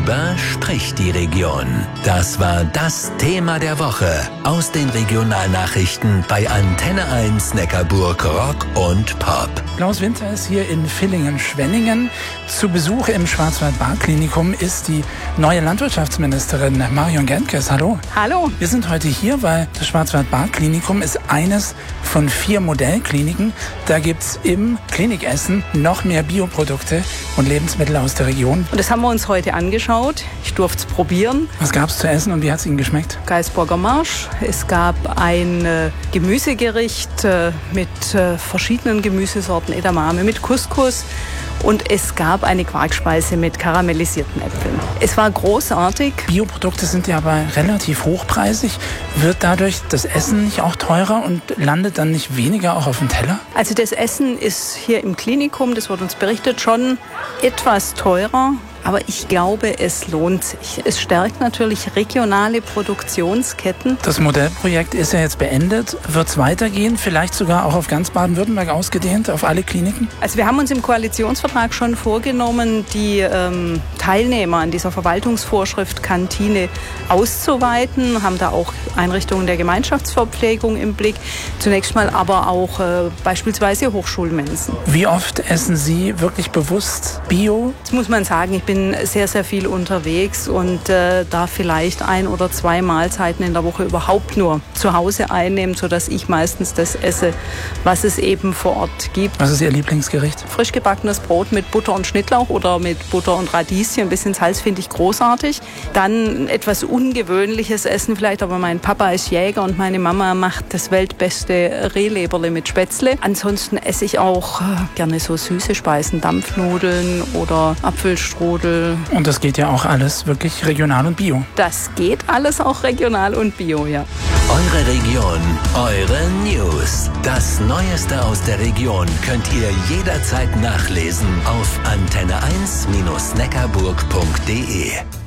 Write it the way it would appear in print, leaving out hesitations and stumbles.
Worüber spricht die Region? Das war das Thema der Woche aus den Regionalnachrichten bei Antenne 1 Neckarburg Rock und Pop. Klaus Winter ist hier in Villingen-Schwenningen. Zu Besuch im Schwarzwald-Baar-Klinikum ist die neue Landwirtschaftsministerin Marion Gentges. Hallo. Hallo. Wir sind heute hier, weil das Schwarzwald-Baar-Klinikum ist eines von 4 Modellkliniken. Da gibt's im Klinikessen noch mehr Bioprodukte und Lebensmittel aus der Region. Und das haben wir uns heute angeschaut. Ich durfte es probieren. Was gab's zu essen und wie hat's Ihnen geschmeckt? Gaisburger Marsch. Es gab ein Gemüsegericht mit verschiedenen Gemüsesorten, Edamame mit Couscous. Und es gab eine Quarkspeise mit karamellisierten Äpfeln. Es war großartig. Bioprodukte sind ja aber relativ hochpreisig. Wird dadurch das Essen nicht auch teurer und landet dann nicht weniger auch auf dem Teller? Also das Essen ist hier im Klinikum, das wird uns berichtet, schon etwas teurer. Aber ich glaube, es lohnt sich. Es stärkt natürlich regionale Produktionsketten. Das Modellprojekt ist ja jetzt beendet. Wird es weitergehen? Vielleicht sogar auch auf ganz Baden-Württemberg ausgedehnt, auf alle Kliniken? Also wir haben uns im Koalitionsvertrag schon vorgenommen, die Teilnehmer an dieser Verwaltungsvorschrift Kantine auszuweiten. Haben da auch Einrichtungen der Gemeinschaftsverpflegung im Blick. Zunächst mal aber auch beispielsweise Hochschulmensen. Wie oft essen Sie wirklich bewusst Bio? Das muss man sagen, ich bin sehr, sehr viel unterwegs und da vielleicht 1 oder 2 Mahlzeiten in der Woche überhaupt nur zu Hause einnehmen, sodass ich meistens das esse, was es eben vor Ort gibt. Was ist Ihr Lieblingsgericht? Frisch gebackenes Brot mit Butter und Schnittlauch oder mit Butter und Radieschen. Ein bisschen Salz finde ich großartig. Dann etwas ungewöhnliches Essen vielleicht, aber mein Papa ist Jäger und meine Mama macht das weltbeste Rehleberle mit Spätzle. Ansonsten esse ich auch gerne so süße Speisen, Dampfnudeln oder Apfelstrudel. Und das geht ja auch alles wirklich regional und bio. Das geht alles auch regional und bio, ja. Eure Region, eure News. Das Neueste aus der Region könnt ihr jederzeit nachlesen auf antenne1-neckarburg.de.